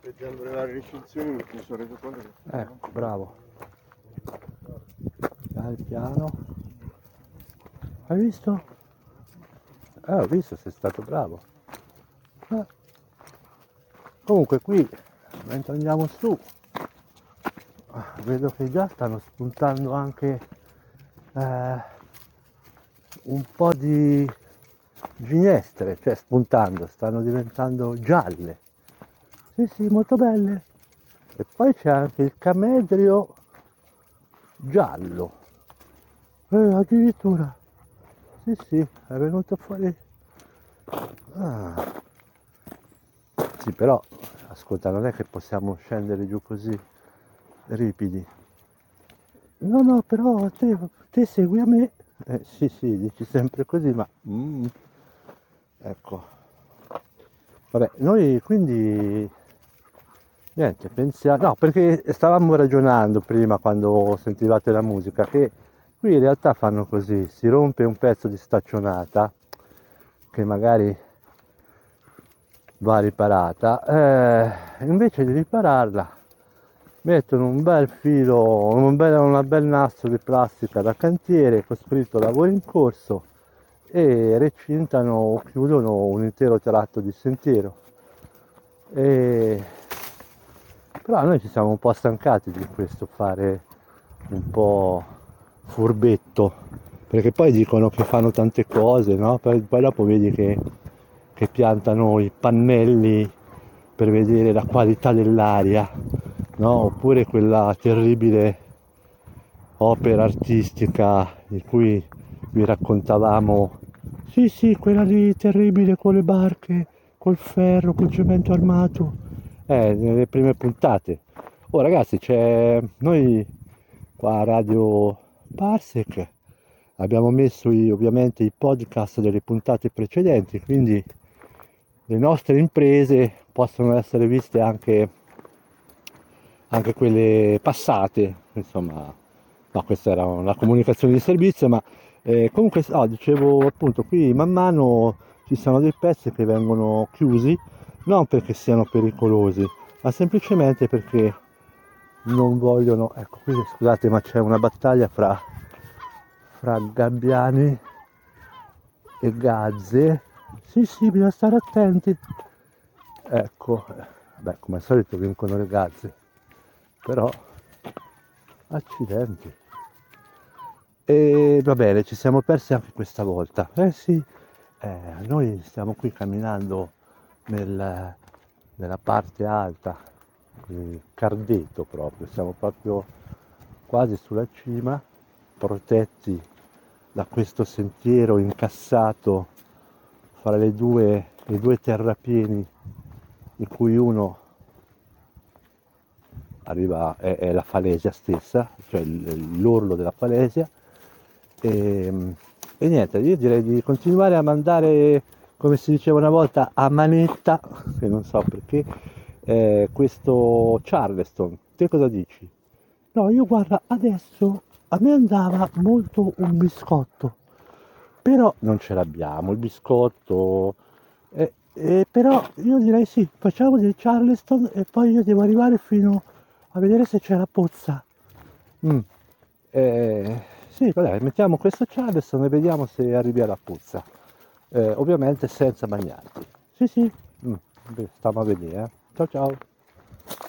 leggendo le varie recensioni perché mi sono reso conto che... Ecco, bravo. Piano piano. Hai visto? Ho visto, sei stato bravo. Eh. Comunque qui, mentre andiamo su, vedo che già stanno spuntando anche un po' di ginestre, cioè spuntando, stanno diventando gialle. Sì, sì, molto belle. E poi c'è anche il camedrio giallo. Addirittura. Sì, sì, è venuto fuori. Ah. Sì, però, ascolta, non è che possiamo scendere giù così ripidi. No, no, però te segui a me. Sì, sì, dici sempre così, ma... ecco. Vabbè, noi quindi... Niente, pensiamo... No, perché stavamo ragionando prima quando sentivate la musica, che qui in realtà fanno così, si rompe un pezzo di staccionata, che magari va riparata, invece di ripararla mettono un bel filo, una bel nastro di plastica da cantiere con scritto lavori in corso e recintano o chiudono un intero tratto di sentiero. Però noi ci siamo un po' stancati di questo fare un po' furbetto, perché poi dicono che fanno tante cose, no? Poi dopo vedi che piantano i pannelli per vedere la qualità dell'aria, no? Oppure quella terribile opera artistica di cui vi raccontavamo. Sì, sì, quella lì terribile con le barche, col ferro, col cemento armato. Nelle prime puntate. Oh ragazzi, noi qua a Radio Parsec abbiamo messo ovviamente i podcast delle puntate precedenti, quindi le nostre imprese possono essere viste anche quelle passate, insomma, no, questa era una comunicazione di servizio, ma comunque no, dicevo appunto qui man mano ci sono dei pezzi che vengono chiusi, non perché siano pericolosi, ma semplicemente perché non vogliono, ecco qui scusate ma c'è una battaglia fra gabbiani e gazze, sì sì bisogna stare attenti, ecco, beh come al solito vincono le gazze, però accidenti. E va bene, ci siamo persi anche questa volta. Eh sì, noi stiamo qui camminando nella parte alta, il Cardeto proprio, siamo proprio quasi sulla cima, protetti da questo sentiero incassato fra i due terrapieni, di cui uno arriva, è la falesia stessa, cioè l'orlo della falesia, e, e niente, io direi di continuare a mandare, come si diceva una volta, a manetta, che non so perché, questo Charleston. Te cosa dici? No, io guarda, adesso a me andava molto un biscotto, però non ce l'abbiamo, il biscotto, però io direi sì, facciamo del Charleston e poi io devo arrivare fino a vedere se c'è la pozza. Mm. Sì, vabbè, mettiamo questo Charleston e vediamo se arrivi alla pozza. Ovviamente senza bagnarti. Sì, sì. Beh, stiamo a vedere. Ciao ciao.